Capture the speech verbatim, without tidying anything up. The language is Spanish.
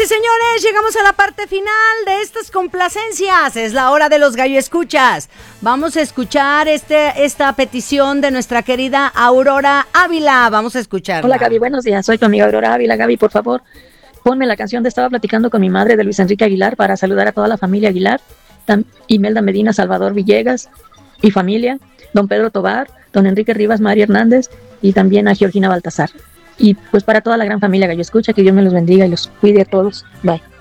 señores, llegamos a la parte final de estas complacencias. Es la hora de los gallo escuchas. Vamos a escuchar este, esta petición de nuestra querida Aurora Ávila. Vamos a escucharla. Hola Gaby, buenos días. Soy tu amiga Aurora Ávila. Gaby, por favor, ponme la canción de Estaba platicando con mi madre de Luis Enrique Aguilar para saludar a toda la familia Aguilar, Tam- Imelda Medina, Salvador Villegas y familia, don Pedro Tobar, don Enrique Rivas, María Hernández y también a Georgina Baltasar. Y pues para toda la gran familia Gallo Escucha, que Dios me los bendiga y los cuide a todos. Bye.